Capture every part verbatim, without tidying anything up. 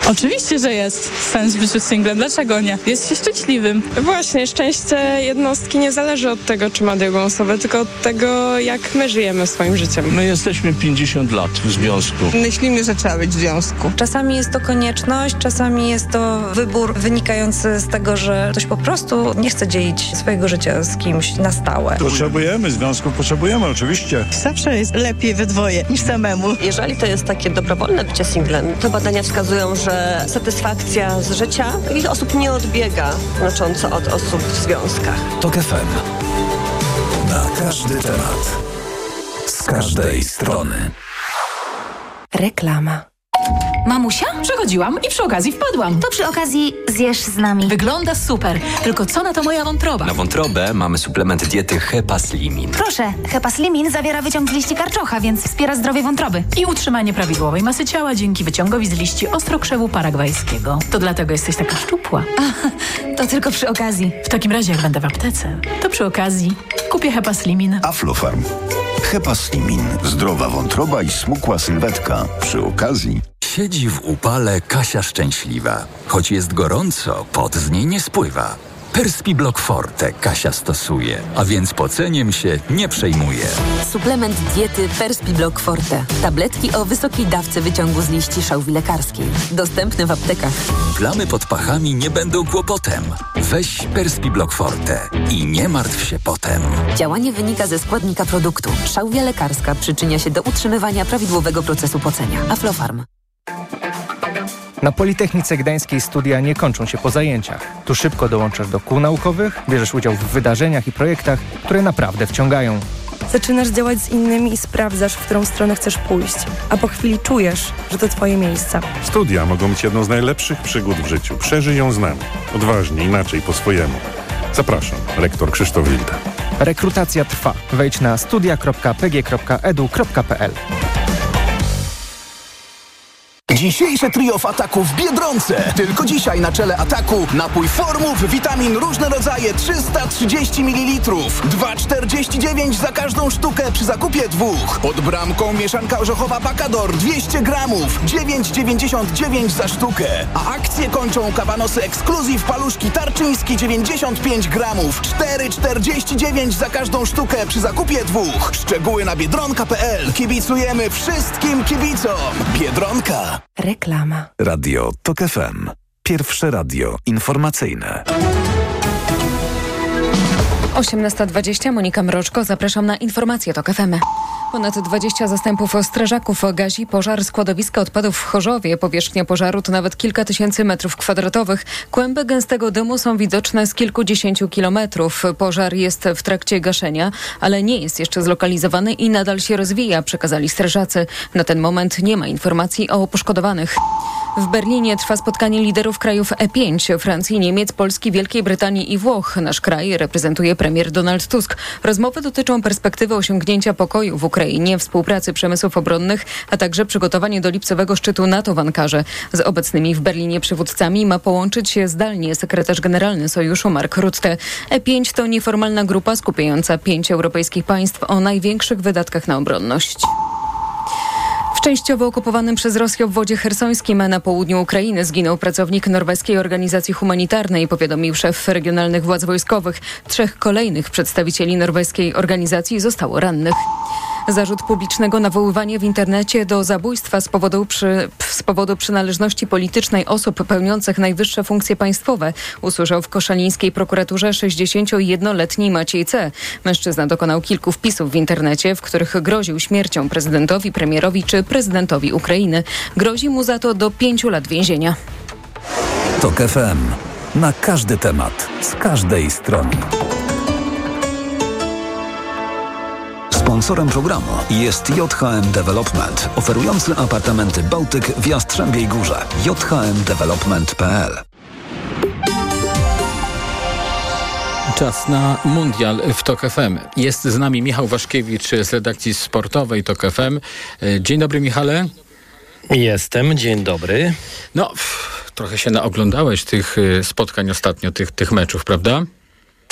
Oczywiście, że jest sens w życiu singlem. Dlaczego nie? Jest się szczęśliwym. Właśnie, szczęście jednostki nie zależy od tego, czy ma drugą osobę, tylko od tego, jak my żyjemy swoim życiem. My jesteśmy pięćdziesiąt lat w związku. Myślimy, że trzeba być w związku. Czasami jest to konieczność, czasami jest to wybór wynikający z tego, że ktoś po prostu nie chce dzielić swojego życia z kimś na stałe. Potrzebujemy związków, potrzebujemy oczywiście. Zawsze jest lepiej we dwoje niż samemu. Jeżeli to jest takie dobrowolne bycie singlem, to badania wskazują, że satysfakcja z życia takich osób nie odbiega znacząco od osób w związkach. TOK F M. Na każdy temat. Z każdej strony. Reklama. Mamusia? Przechodziłam i przy okazji wpadłam. To przy okazji zjesz z nami. Wygląda super, tylko co na to moja wątroba? Na wątrobę mamy suplement diety Hepaslimin. Proszę, Hepaslimin zawiera wyciąg z liści karczocha, więc wspiera zdrowie wątroby. I utrzymanie prawidłowej masy ciała dzięki wyciągowi z liści ostrokrzewu paragwajskiego. To dlatego jesteś taka szczupła. A, to tylko przy okazji. W takim razie jak będę w aptece, to przy okazji kupię Hepaslimin. Aflofarm. Hepaslimin. Zdrowa wątroba i smukła sylwetka. Przy okazji. Siedzi w upale Kasia szczęśliwa. Choć jest gorąco, pot z niej nie spływa. Perspiblock Forte Kasia stosuje, a więc poceniem się nie przejmuje. Suplement diety Perspiblock Forte. Tabletki o wysokiej dawce wyciągu z liści szałwi lekarskiej. Dostępny w aptekach. Plamy pod pachami nie będą kłopotem. Weź Perspiblock Forte i nie martw się potem. Działanie wynika ze składnika produktu. Szałwia lekarska przyczynia się do utrzymywania prawidłowego procesu pocenia. Aflofarm. Na Politechnice Gdańskiej studia nie kończą się po zajęciach. Tu szybko dołączasz do kół naukowych, bierzesz udział w wydarzeniach i projektach, które naprawdę wciągają. Zaczynasz działać z innymi i sprawdzasz, w którą stronę chcesz pójść. A po chwili czujesz, że to twoje miejsce. Studia mogą być jedną z najlepszych przygód w życiu. Przeżyj ją z nami. Odważnie, inaczej, po swojemu. Zapraszam, rektor Krzysztof Wilda. Rekrutacja trwa. Wejdź na studia kropka p g kropka e d u kropka p l. Dzisiejsze trio w Ataku w Biedronce. Tylko dzisiaj na czele Ataku napój Formów, witamin różne rodzaje trzysta trzydzieści mililitrów. dwa czterdzieści dziewięć za każdą sztukę przy zakupie dwóch. Pod bramką mieszanka orzechowa Pacador dwieście gramów, dziewięć dziewięćdziesiąt dziewięć za sztukę. A akcje kończą kabanosy Exclusive paluszki Tarczyński dziewięćdziesiąt pięć gramów, cztery czterdzieści dziewięć za każdą sztukę przy zakupie dwóch. Szczegóły na biedronka kropka p l. Kibicujemy wszystkim kibicom. Biedronka. Reklama. Radio TOK F M. Pierwsze radio informacyjne. osiemnasta dwadzieścia, Monika Mroczko, zapraszam na informacje TOK F M. Ponad dwadzieścia zastępów strażaków gasi pożar składowiska odpadów w Chorzowie. Powierzchnia pożaru to nawet kilka tysięcy metrów kwadratowych. Kłęby gęstego dymu są widoczne z kilkudziesięciu kilometrów. Pożar jest w trakcie gaszenia, ale nie jest jeszcze zlokalizowany i nadal się rozwija, przekazali strażacy. Na ten moment nie ma informacji o poszkodowanych. W Berlinie trwa spotkanie liderów krajów E pięć, Francji, Niemiec, Polski, Wielkiej Brytanii i Włoch. Nasz kraj reprezentuje premier Donald Tusk. Rozmowy dotyczą perspektywy osiągnięcia pokoju w Ukrainie, współpracy przemysłów obronnych, a także przygotowanie do lipcowego szczytu NATO w Ankarze. Z obecnymi w Berlinie przywódcami ma połączyć się zdalnie sekretarz generalny Sojuszu Mark Rutte. E pięć to nieformalna grupa skupiająca pięć europejskich państw o największych wydatkach na obronność. W częściowo okupowanym przez Rosję obwodzie chersońskim na południu Ukrainy zginął pracownik norweskiej organizacji humanitarnej, powiadomił szef regionalnych władz wojskowych. Trzech kolejnych przedstawicieli norweskiej organizacji zostało rannych. Zarzut publicznego nawoływania w internecie do zabójstwa z powodu, przy, z powodu przynależności politycznej osób pełniących najwyższe funkcje państwowe usłyszał w koszalińskiej prokuraturze sześćdziesięciojednoletni Maciej C. Mężczyzna dokonał kilku wpisów w internecie, w których groził śmiercią prezydentowi, premierowi czy prezydentowi Ukrainy. Grozi mu za to do pięciu lat więzienia. TOK F M. Na każdy temat, z każdej strony. Sponsorem programu jest J H M Development, oferujący apartamenty Bałtyk w Jastrzębiej Górze. j h m development kropka p l. Czas na mundial w TOK F M. Jest z nami Michał Waszkiewicz z redakcji sportowej TOK F M. Dzień dobry, Michale. Jestem, dzień dobry. No, pff, trochę się naoglądałeś tych spotkań ostatnio, tych, tych meczów, prawda?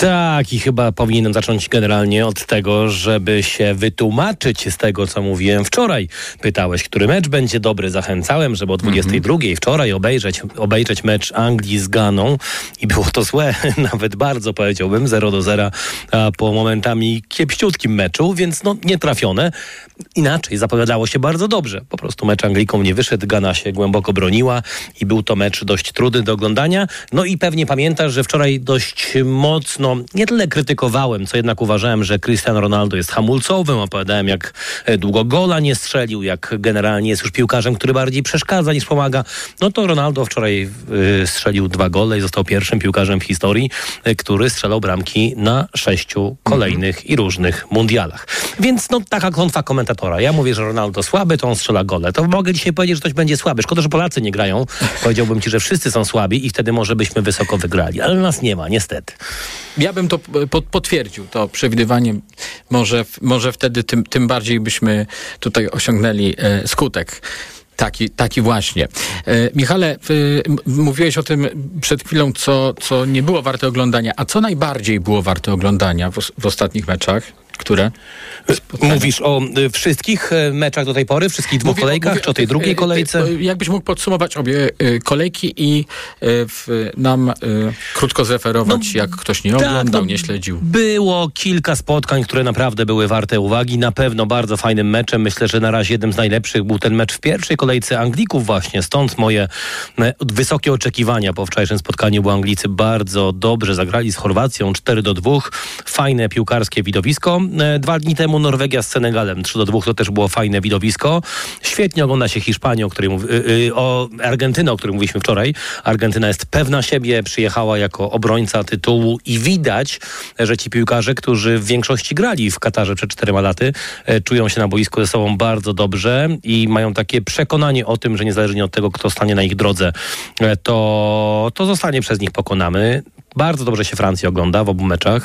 Tak, i chyba powinienem zacząć generalnie od tego, żeby się wytłumaczyć z tego, co mówiłem wczoraj. Pytałeś, który mecz będzie dobry. Zachęcałem, żeby o dwudziestej drugiej wczoraj obejrzeć, obejrzeć mecz Anglii z Ganą i było to złe, nawet bardzo powiedziałbym, zero do zera a po momentami kiepściutkim meczu, więc no nie trafione. Inaczej zapowiadało się bardzo dobrze. Po prostu mecz Anglikom nie wyszedł, Gana się głęboko broniła i był to mecz dość trudny do oglądania. No i pewnie pamiętasz, że wczoraj dość mocno, nie tyle krytykowałem, co jednak uważałem, że Cristiano Ronaldo jest hamulcowym. Opowiadałem, jak długo gola nie strzelił, jak generalnie jest już piłkarzem, który bardziej przeszkadza niż pomaga. No to Ronaldo wczoraj y, strzelił dwa gole i został pierwszym piłkarzem w historii, y, który strzelał bramki na sześciu kolejnych mm-hmm. i różnych mundialach. Więc no taka klątwa komentatora. Ja mówię, że Ronaldo słaby, to on strzela gole. To mogę dzisiaj powiedzieć, że ktoś będzie słaby. Szkoda, że Polacy nie grają. Powiedziałbym ci, że wszyscy są słabi i wtedy może byśmy wysoko wygrali. Ale nas nie ma, niestety. Ja bym to pod, potwierdził, to przewidywanie. Może, może wtedy tym, tym bardziej byśmy tutaj osiągnęli e, skutek. Taki, taki właśnie. E, Michale, y, mówiłeś o tym przed chwilą, co, co nie było warte oglądania. A co najbardziej było warte oglądania w, w ostatnich meczach? Które? Spotkania. Mówisz o y, wszystkich meczach do tej pory? Wszystkich dwóch mówię, kolejkach? Mówię, czy o tej drugiej kolejce? Y, y, jakbyś mógł podsumować obie y, kolejki i y, w, nam y, krótko zreferować, no, jak ktoś nie oglądał, tak, no, nie śledził. Było kilka spotkań, które naprawdę były warte uwagi. Na pewno bardzo fajnym meczem. Myślę, że na razie jednym z najlepszych był ten mecz w pierwszej kolejce Anglików właśnie. Stąd moje e, wysokie oczekiwania po wczorajszym spotkaniu, bo Anglicy bardzo dobrze zagrali z Chorwacją cztery do dwóch. Fajne piłkarskie widowisko. Dwa dni temu Norwegia z Senegalem trzy do dwóch, to też było fajne widowisko. Świetnie ogląda się Hiszpanię, o której mów... yy, o Argentynę, o której mówiliśmy wczoraj. Argentyna jest pewna siebie, przyjechała jako obrońca tytułu i widać, że ci piłkarze, którzy w większości grali w Katarze przed czterema laty, yy, czują się na boisku ze sobą bardzo dobrze i mają takie przekonanie o tym, że niezależnie od tego, kto stanie na ich drodze, yy, to, to zostanie przez nich pokonany. Bardzo dobrze się Francji ogląda w obu meczach.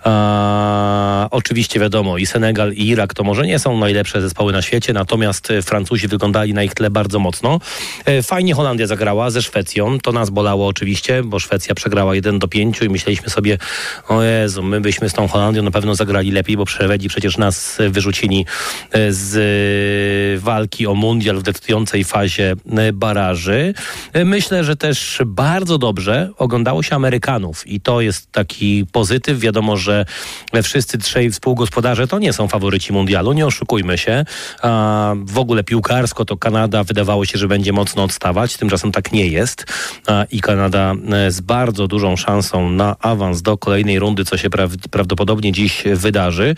A, oczywiście wiadomo, i Senegal, i Irak to może nie są najlepsze zespoły na świecie, natomiast Francuzi wyglądali na ich tle bardzo mocno. Fajnie Holandia zagrała ze Szwecją. To nas bolało oczywiście, bo Szwecja przegrała jeden do pięciu i myśleliśmy sobie, o Jezu, my byśmy z tą Holandią na pewno zagrali lepiej, bo Szwedzi przecież nas wyrzucili z walki o mundial w decydującej fazie baraży. Myślę, że też bardzo dobrze oglądało się Amerykanów. I to jest taki pozytyw. Wiadomo, że wszyscy trzej współgospodarze to nie są faworyci mundialu, nie oszukujmy się. A w ogóle piłkarsko to Kanada wydawało się, że będzie mocno odstawać. Tymczasem tak nie jest. A i Kanada z bardzo dużą szansą na awans do kolejnej rundy, co się pra- prawdopodobnie dziś wydarzy.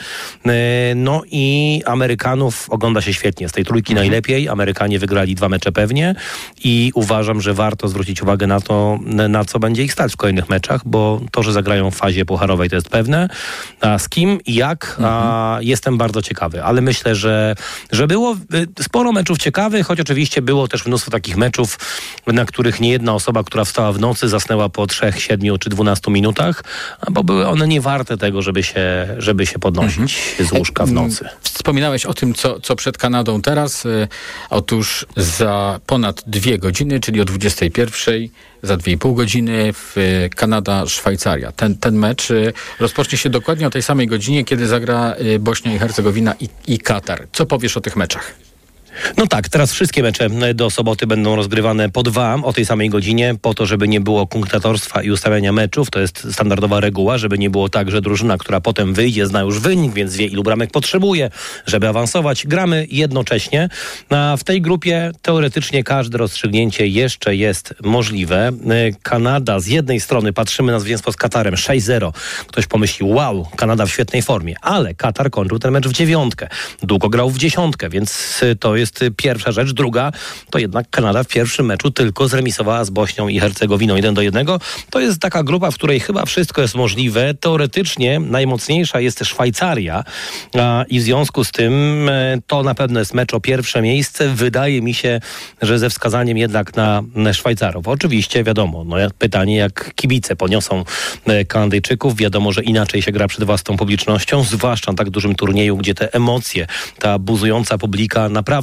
No i Amerykanów ogląda się świetnie. Z tej trójki mhm. najlepiej. Amerykanie wygrali dwa mecze pewnie i uważam, że warto zwrócić uwagę na to, na co będzie ich stać w kolejnych meczach, bo to, że zagrają w fazie pucharowej, to jest pewne. A z kim i jak, mhm. a, jestem bardzo ciekawy. Ale myślę, że, że było sporo meczów ciekawych, choć oczywiście było też mnóstwo takich meczów, na których nie jedna osoba, która wstała w nocy, zasnęła po trzech, siedmiu czy dwunastu minutach, bo były one nie warte tego, żeby się, żeby się podnosić mhm. z łóżka w nocy. Wspominałeś o tym, co, co przed Kanadą teraz. Otóż za ponad dwie godziny, czyli o dwudziestej pierwszej, za dwie i pół godziny w Kanada-Szwajcaria. Ten, ten mecz rozpocznie się dokładnie o tej samej godzinie, kiedy zagra Bośnia i Hercegowina i, i Katar. Co powiesz o tych meczach? No tak, teraz wszystkie mecze do soboty będą rozgrywane po dwa o tej samej godzinie, po to, żeby nie było punktatorstwa i ustawiania meczów. To jest standardowa reguła, żeby nie było tak, że drużyna, która potem wyjdzie, zna już wynik, więc wie, ilu bramek potrzebuje, żeby awansować. Gramy jednocześnie. A w tej grupie teoretycznie każde rozstrzygnięcie jeszcze jest możliwe. Kanada z jednej strony, patrzymy na zwycięstwo z Katarem sześć zero. Ktoś pomyślił, wow, Kanada w świetnej formie, ale Katar kończył ten mecz w dziewiątkę. Długo grał w dziesiątkę, więc to jest jest pierwsza rzecz. Druga, to jednak Kanada w pierwszym meczu tylko zremisowała z Bośnią i Hercegowiną jeden do jednego. To jest taka grupa, w której chyba wszystko jest możliwe. Teoretycznie najmocniejsza jest Szwajcaria a, i w związku z tym e, to na pewno jest mecz o pierwsze miejsce. Wydaje mi się, że ze wskazaniem jednak na, na Szwajcarów. Oczywiście wiadomo, no, pytanie jak kibice poniosą e, Kanadyjczyków. Wiadomo, że inaczej się gra przed własną publicznością, zwłaszcza na tak dużym turnieju, gdzie te emocje, ta buzująca publika naprawdę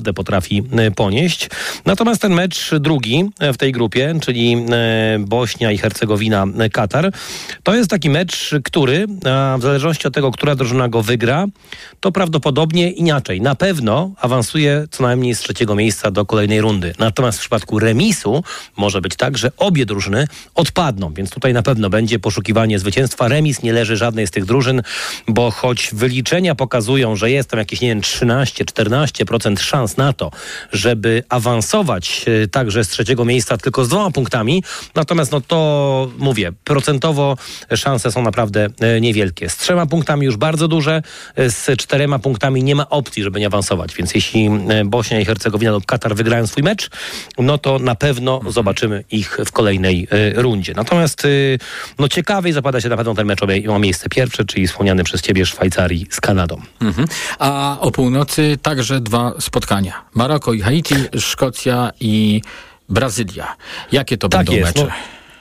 naprawdę potrafi ponieść. Natomiast ten mecz drugi w tej grupie, czyli Bośnia i Hercegowina, Katar, to jest taki mecz, który w zależności od tego, która drużyna go wygra, to prawdopodobnie inaczej. Na pewno awansuje co najmniej z trzeciego miejsca do kolejnej rundy. Natomiast w przypadku remisu może być tak, że obie drużyny odpadną, więc tutaj na pewno będzie poszukiwanie zwycięstwa. Remis nie leży żadnej z tych drużyn, bo choć wyliczenia pokazują, że jest tam jakieś, nie wiem, trzynaście do czternastu procent szans na to, żeby awansować także z trzeciego miejsca tylko z dwoma punktami, natomiast no to mówię, procentowo szanse są naprawdę niewielkie. Z trzema punktami już bardzo duże, z czterema punktami nie ma opcji, żeby nie awansować, więc jeśli Bośnia i Hercegowina lub Katar wygrają swój mecz, no to na pewno zobaczymy ich w kolejnej rundzie. Natomiast no ciekawiej zapada się na pewno ten mecz ma miejsce pierwsze, czyli wspomniany przez ciebie Szwajcarii z Kanadą. Mhm. A o północy także dwa spotkania. Maroko i Haiti, Szkocja i Brazylia. Jakie to tak będą jest, mecze? No.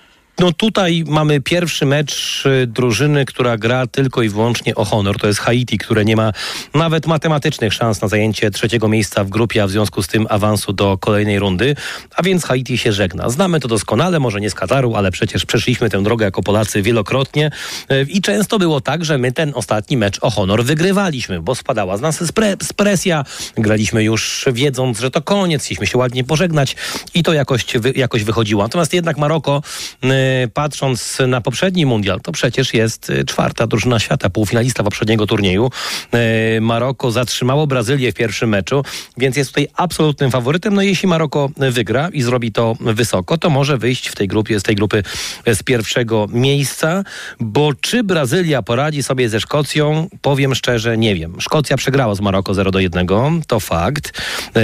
No tutaj mamy pierwszy mecz drużyny, która gra tylko i wyłącznie o honor. To jest Haiti, które nie ma nawet matematycznych szans na zajęcie trzeciego miejsca w grupie, a w związku z tym awansu do kolejnej rundy. A więc Haiti się żegna. Znamy to doskonale, może nie z Kataru, ale przecież przeszliśmy tę drogę jako Polacy wielokrotnie i często było tak, że my ten ostatni mecz o honor wygrywaliśmy, bo spadała z nas spre- presja. Graliśmy już wiedząc, że to koniec, chcieliśmy się ładnie pożegnać i to jakoś, wy- jakoś wychodziło. Natomiast jednak Maroko patrząc na poprzedni mundial, to przecież jest czwarta drużyna świata, półfinalista poprzedniego turnieju. Maroko zatrzymało Brazylię w pierwszym meczu, więc jest tutaj absolutnym faworytem. No jeśli Maroko wygra i zrobi to wysoko, to może wyjść w tej grupie, z tej grupy z pierwszego miejsca, bo czy Brazylia poradzi sobie ze Szkocją, powiem szczerze, nie wiem. Szkocja przegrała z Maroko zero do jednego, to fakt.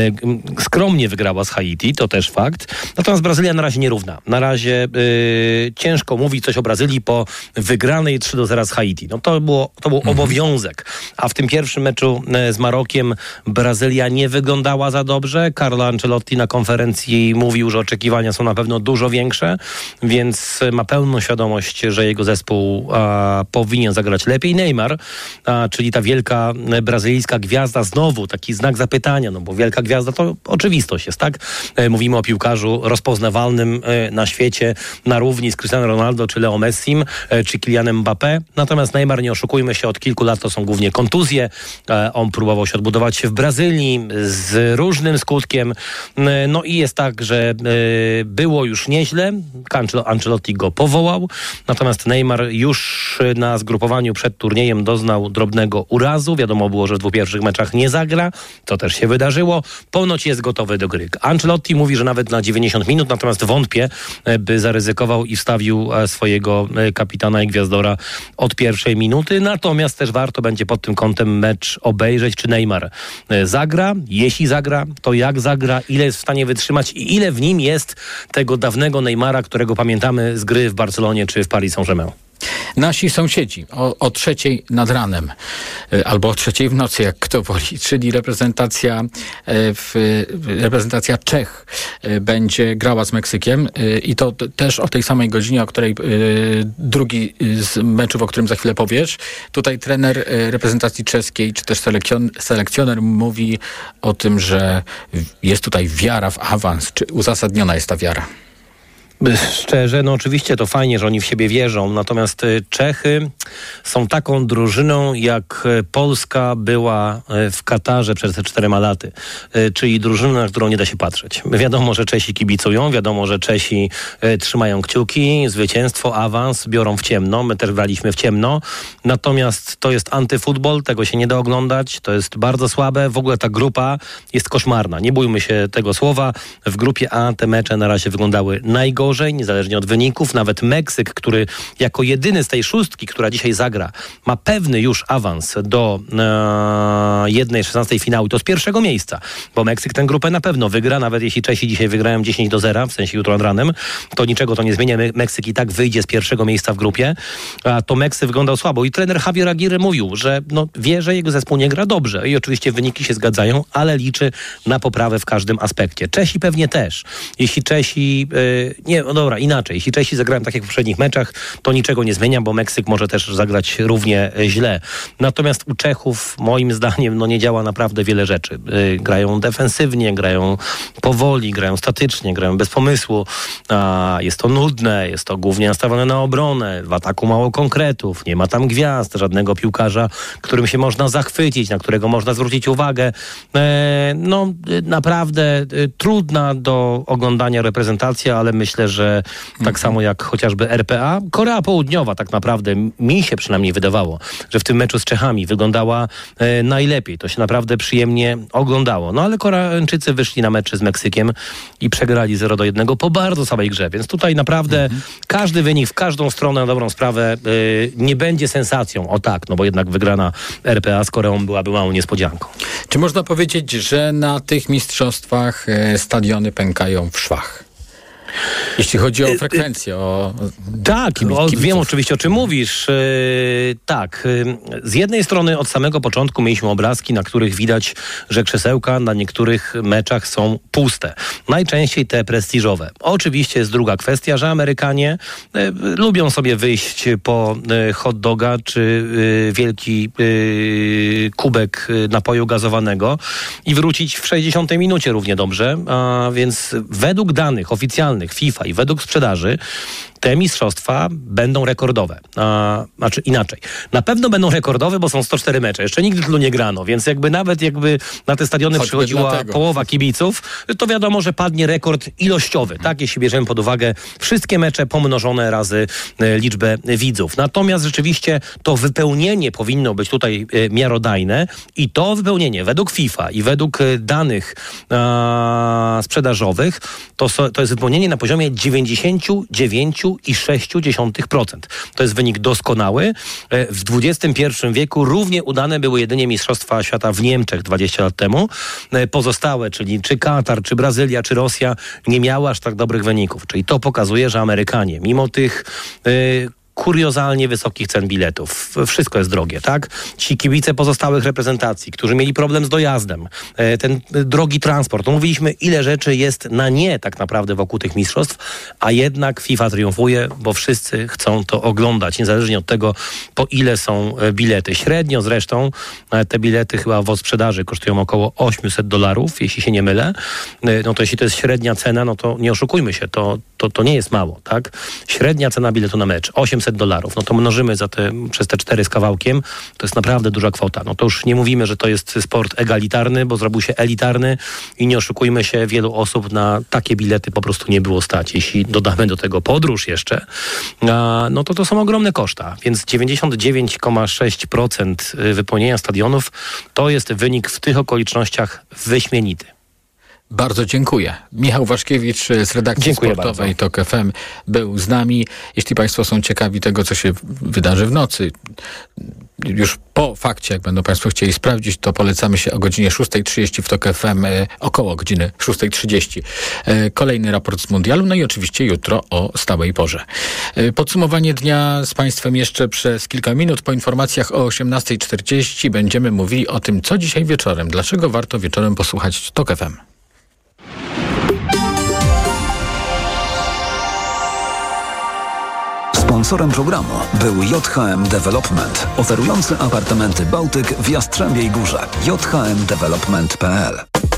Skromnie wygrała z Haiti, to też fakt. Natomiast Brazylia na razie nierówna. Na razie yy, ciężko mówić coś o Brazylii po wygranej trzy do zera z Haiti. No to, było, to był mhm. obowiązek. A w tym pierwszym meczu z Marokiem Brazylia nie wyglądała za dobrze. Carlo Ancelotti na konferencji mówił, że oczekiwania są na pewno dużo większe, więc ma pełną świadomość, że jego zespół a, powinien zagrać lepiej. Neymar, a, czyli ta wielka brazylijska gwiazda, znowu taki znak zapytania, no bo wielka gwiazda to oczywistość jest, tak? E, mówimy o piłkarzu rozpoznawalnym e, na świecie, na równi z Cristiano Ronaldo, czy Leo Messim, e, czy Kylianem Mbappé. Natomiast Neymar, nie oszukujmy się, od kilku lat to są głównie kontuzje. E, on próbował się odbudować w Brazylii z różnym skutkiem. E, no i jest tak, że e, było już nieźle. Ancelotti go powołał. Natomiast Neymar już na zgrupowaniu przed turniejem doznał drobnego urazu. Wiadomo było, że w dwóch pierwszych meczach nie zagra. To też się wydarzyło. Ponoć jest gotowy do gry. Ancelotti mówi, że nawet na dziewięćdziesiąt minut, natomiast wątpię, by zaryzykował i wstawił swojego kapitana i gwiazdora od pierwszej minuty. Natomiast też warto będzie pod tym kątem mecz obejrzeć, czy Neymar zagra. Jeśli zagra, to jak zagra, ile jest w stanie wytrzymać i ile w nim jest tego dawnego Neymara, którego pamiętamy z gry w Barcelonie czy w Paris Saint-Germain. Nasi sąsiedzi o, o trzeciej nad ranem albo o trzeciej w nocy, jak kto woli, czyli reprezentacja w, reprezentacja Czech będzie grała z Meksykiem i to też o tej samej godzinie, o której drugi z meczów, o którym za chwilę powiesz. Tutaj trener reprezentacji czeskiej, czy też selekcjon, selekcjoner mówi o tym, że jest tutaj wiara w awans. Czy uzasadniona jest ta wiara? Szczerze, no oczywiście to fajnie, że oni w siebie wierzą, natomiast Czechy są taką drużyną, jak Polska była w Katarze przed czterema laty, czyli drużyna, na którą nie da się patrzeć. Wiadomo, że Czesi kibicują, wiadomo, że Czesi trzymają kciuki, zwycięstwo, awans, biorą w ciemno, my też braliśmy w ciemno, natomiast to jest antyfutbol, tego się nie da oglądać, to jest bardzo słabe, w ogóle ta grupa jest koszmarna, nie bójmy się tego słowa, w grupie A te mecze na razie wyglądały najgorzej, niezależnie od wyników. Nawet Meksyk, który jako jedyny z tej szóstki, która dzisiaj zagra, ma pewny już awans do e, jednej szesnastej finału, to z pierwszego miejsca, bo Meksyk tę grupę na pewno wygra, nawet jeśli Czesi dzisiaj wygrają dziesięć do zera, w sensie jutro nad ranem, to niczego to nie zmienia. Meksyk i tak wyjdzie z pierwszego miejsca w grupie, a to Meksyk wyglądał słabo i trener Javier Aguirre mówił, że no, wie, że jego zespół nie gra dobrze i oczywiście wyniki się zgadzają, ale liczy na poprawę w każdym aspekcie. Czesi pewnie też. Jeśli Czesi, yy, nie nie, no dobra, inaczej. Jeśli Czesi zagrają tak jak w poprzednich meczach, to niczego nie zmienia, bo Meksyk może też zagrać równie źle. Natomiast u Czechów, moim zdaniem, no nie działa naprawdę wiele rzeczy. Yy, grają defensywnie, grają powoli, grają statycznie, grają bez pomysłu. A jest to nudne, jest to głównie nastawione na obronę. W ataku mało konkretów, nie ma tam gwiazd, żadnego piłkarza, którym się można zachwycić, na którego można zwrócić uwagę. E, no naprawdę e, trudna do oglądania reprezentacja, ale myślę, że tak mhm. samo jak chociażby R P A, Korea Południowa tak naprawdę, mi się przynajmniej wydawało, że w tym meczu z Czechami wyglądała e, najlepiej. To się naprawdę przyjemnie oglądało. No ale Koreańczycy wyszli na mecz z Meksykiem i przegrali zero do jednego po bardzo słabej grze, więc tutaj naprawdę mhm. każdy wynik w każdą stronę na dobrą sprawę yy, nie będzie sensacją. O tak, no bo jednak wygrana R P A z Koreą byłaby małą niespodzianką. Czy można powiedzieć, że na tych mistrzostwach e, stadiony pękają w szwach? Jeśli chodzi o frekwencję, o... Tak, o, wiem oczywiście, o czym mówisz. Yy, tak, yy, z jednej strony od samego początku mieliśmy obrazki, na których widać, że krzesełka na niektórych meczach są puste. Najczęściej te prestiżowe. Oczywiście jest druga kwestia, że Amerykanie yy, lubią sobie wyjść po yy, hot doga czy yy, wielki yy, kubek yy, napoju gazowanego i wrócić w sześćdziesiątej minucie równie dobrze. A więc według danych oficjalnych FIFA i według sprzedaży te mistrzostwa będą rekordowe. A, znaczy inaczej. Na pewno będą rekordowe, bo są sto cztery mecze. Jeszcze nigdy tylu nie grano, więc jakby nawet jakby na te stadiony Choćby przychodziła dlatego. połowa kibiców, to wiadomo, że padnie rekord ilościowy, tak? Jeśli bierzemy pod uwagę wszystkie mecze pomnożone razy e, liczbę widzów. Natomiast rzeczywiście to wypełnienie powinno być tutaj e, miarodajne i to wypełnienie według FIFA i według e, danych e, sprzedażowych to, so, to jest wypełnienie na poziomie dziewięćdziesiąt dziewięć przecinek sześć procent. To jest wynik doskonały. W dwudziestym pierwszym wieku równie udane były jedynie Mistrzostwa Świata w Niemczech dwadzieścia lat temu. Pozostałe, czyli czy Katar, czy Brazylia, czy Rosja, nie miały aż tak dobrych wyników. Czyli to pokazuje, że Amerykanie, mimo tych yy, kuriozalnie wysokich cen biletów. Wszystko jest drogie, tak? Ci kibice pozostałych reprezentacji, którzy mieli problem z dojazdem, ten drogi transport. Mówiliśmy, ile rzeczy jest na nie tak naprawdę wokół tych mistrzostw, a jednak FIFA triumfuje, bo wszyscy chcą to oglądać, niezależnie od tego, po ile są bilety. Średnio zresztą te bilety chyba w sprzedaży kosztują około osiemset dolarów, jeśli się nie mylę. No to jeśli to jest średnia cena, no to nie oszukujmy się, to, to, to nie jest mało, tak? Średnia cena biletu na mecz osiemset dolarów, no to mnożymy za te, przez te cztery z kawałkiem, to jest naprawdę duża kwota. No to już nie mówimy, że to jest sport egalitarny, bo zrobił się elitarny i nie oszukujmy się, wielu osób na takie bilety po prostu nie było stać. Jeśli dodamy do tego podróż jeszcze, no to to są ogromne koszta, więc dziewięćdziesiąt dziewięć przecinek sześć procent wypełnienia stadionów to jest wynik w tych okolicznościach wyśmienity. Bardzo dziękuję. Michał Waszkiewicz z redakcji Dziękuję sportowej bardzo. TOK F M był z nami. Jeśli Państwo są ciekawi tego, co się wydarzy w nocy, już po fakcie, jak będą Państwo chcieli sprawdzić, to polecamy się o godzinie szósta trzydzieści w TOK F M, około godziny szósta trzydzieści. Kolejny raport z mundialu, no i oczywiście jutro o stałej porze. Podsumowanie dnia z Państwem jeszcze przez kilka minut. Po informacjach o osiemnasta czterdzieści będziemy mówili o tym, co dzisiaj wieczorem. Dlaczego warto wieczorem posłuchać TOK F M. Sponsorem programu był J H M Development, oferujący apartamenty Bałtyk w Jastrzębiej Górze. j h m development kropka p l